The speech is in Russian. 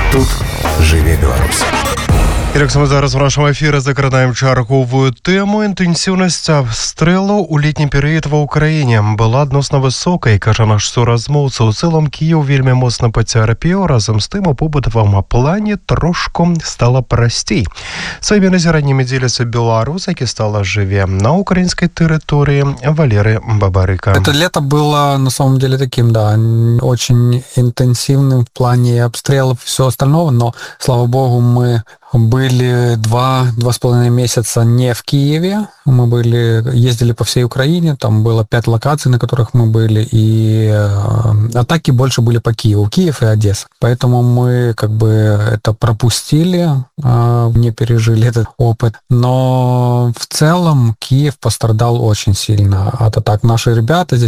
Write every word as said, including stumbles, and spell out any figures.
Тут жыве Беларусь. Як ми зараз в нашому ефірі закрадаємо чергову тему. Інтенсивність обстрілу у літній період в Україні була відносно висока, і каже наш сурозмовця. У цілому Київ вельми моцно потерпів, разом з тим у побутовому плані трошку стало простій. Своїми назираннями діляться білорус, який стало живе на українській території, Валерий Бабарика. Это лето было на самом деле таким, да, очень интенсивным в плане обстрелов и всего остального, но, слава богу, мы были два, два с половиной месяца не в Киеве. Мы были, ездили по всей Украине, там было пять локаций, на которых мы были, и э, атаки больше были по Киеву, Киев и Одесса. Поэтому мы как бы это пропустили, э, не пережили этот опыт. Но в целом Киев пострадал очень сильно от атак. Наши ребята здесь